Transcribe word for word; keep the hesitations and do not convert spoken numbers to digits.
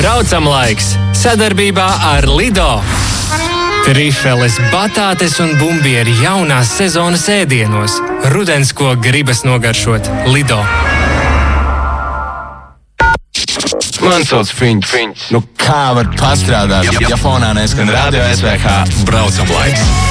Braucam laiks sadarbībā ar Lido. Trifeles, batātes un bumbieri jaunās sezonas ēdienos. Rudens, ko gribas nogaršot. Lido. Man sauc Fiņš. Nu kā var pastrādāt, ja, ja fonā neskan Radio S V H? Braucam laiks.